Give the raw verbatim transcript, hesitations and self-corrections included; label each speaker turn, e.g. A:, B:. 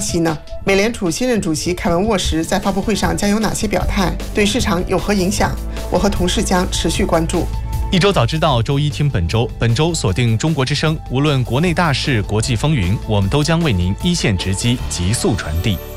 A: 息呢？美联储新任主席凯文沃什在发布会上将有哪些表态？对市场有何影响？我和同事将持续关注。
B: 一周早知道，周一听本周。本周锁定中国之声，无论国内大事、国际风云，我们都将为您一线直击，急速传递。